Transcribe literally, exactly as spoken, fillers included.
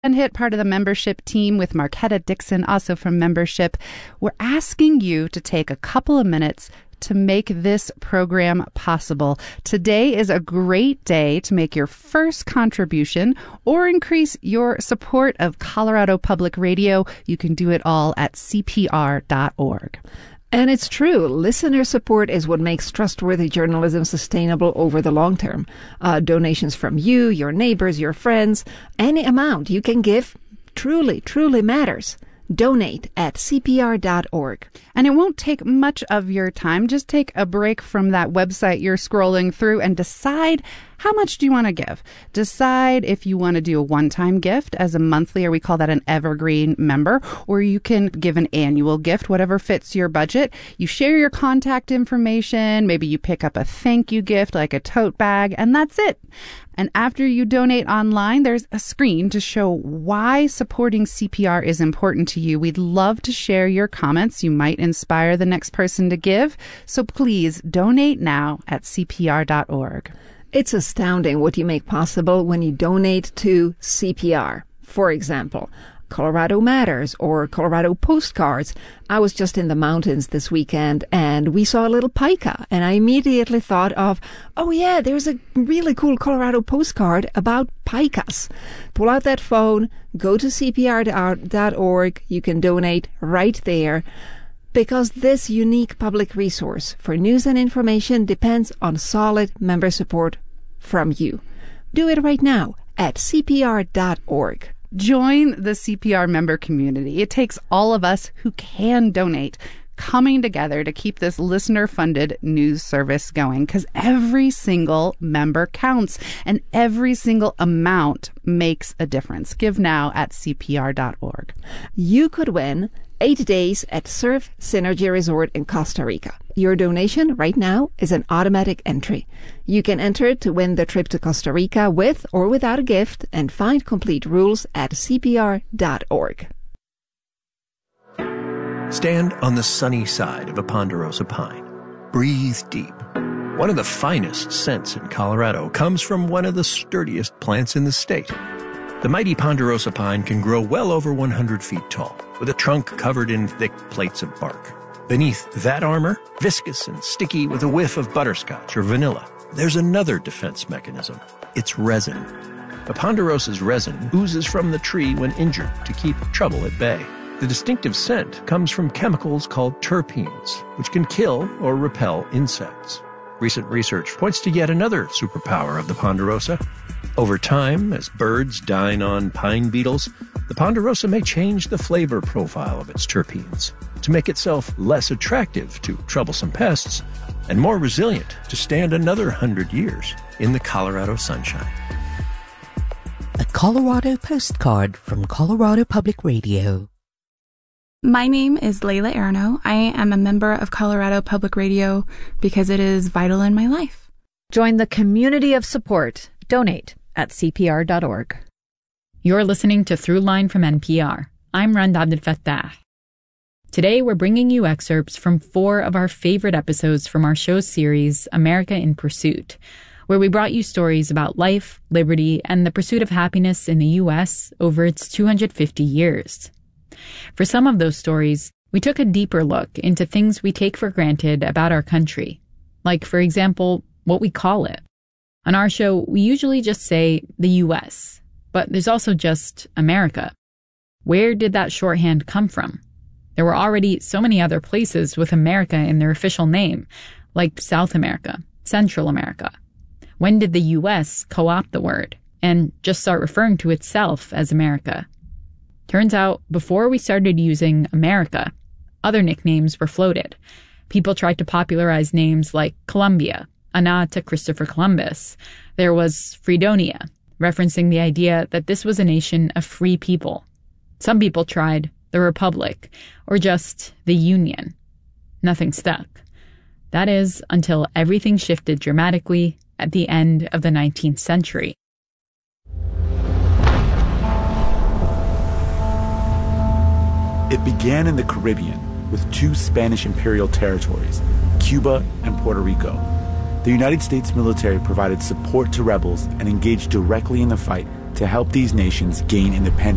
And hit part of the membership team with Marquetta Dixon, also from membership. We're asking you to take a couple of minutes to make this program possible. Today is a great day to make your first contribution or increase your support of Colorado Public Radio. You can do it all at C P R dot org. And it's true. Listener support is what makes trustworthy journalism sustainable over the long term. Uh, donations from you, your neighbors, your friends, any amount you can give truly, truly matters. Donate at C P R dot org. And it won't take much of your time. Just take a break from that website you're scrolling through and decide how much do you want to give. Decide if you want to do a one-time gift as a monthly, or we call that an evergreen member, or you can give an annual gift, whatever fits your budget. You share your contact information. Maybe you pick up a thank you gift like a tote bag, and that's it. And after you donate online, there's a screen to show why supporting C P R is important to you. We'd love to share your comments. You might inspire the next person to give. So please donate now at C P R dot org. It's astounding what you make possible when you donate to C P R. For example, Colorado Matters or Colorado Postcards. I was just in the mountains this weekend and we saw a little pika, and I immediately thought of, oh yeah, there's a really cool Colorado postcard about pikas. Pull out that phone, go to C P R dot org. You can donate right there, because this unique public resource for news and information depends on solid member support from you. Do it right now at C P R dot org. Join the C P R member community. It takes all of us who can donate coming together to keep this listener-funded news service going, because every single member counts and every single amount makes a difference. Give now at C P R dot org. You could win eight days at Surf Synergy Resort in Costa Rica. Your donation right now is an automatic entry. You can enter to win the trip to Costa Rica with or without a gift, and find complete rules at C P R dot org. Stand on the sunny side of a ponderosa pine. Breathe deep. One of the finest scents in Colorado comes from one of the sturdiest plants in the state. The mighty ponderosa pine can grow well over one hundred feet tall, with a trunk covered in thick plates of bark. Beneath that armor, viscous and sticky with a whiff of butterscotch or vanilla, there's another defense mechanism. It's resin. A ponderosa's resin oozes from the tree when injured to keep trouble at bay. The distinctive scent comes from chemicals called terpenes, which can kill or repel insects. Recent research points to yet another superpower of the ponderosa. Over time, as birds dine on pine beetles, the ponderosa may change the flavor profile of its terpenes to make itself less attractive to troublesome pests and more resilient to stand another hundred years in the Colorado sunshine. A Colorado postcard from Colorado Public Radio. My name is Layla Arno. I am a member of Colorado Public Radio because it is vital in my life. Join the community of support. Donate at C P R dot org. You're listening to Throughline from N P R. I'm Rand Abdel Fattah. Today, we're bringing you excerpts from four of our favorite episodes from our show series, America in Pursuit, where we brought you stories about life, liberty, and the pursuit of happiness in the U S over its two hundred fifty years. For some of those stories, we took a deeper look into things we take for granted about our country, like, for example, what we call it. On our show, we usually just say the U S, but there's also just America. Where did that shorthand come from? There were already so many other places with America in their official name, like South America, Central America. When did the U S co-opt the word and just start referring to itself as America? Turns out, before we started using America, other nicknames were floated. People tried to popularize names like Columbia, a nod to Christopher Columbus. There was Fredonia, referencing the idea that this was a nation of free people. Some people tried the Republic, or just the Union. Nothing stuck. That is, until everything shifted dramatically at the end of the nineteenth century. It began in the Caribbean with two Spanish imperial territories, Cuba and Puerto Rico. The United States military provided support to rebels and engaged directly in the fight to help these nations gain independence.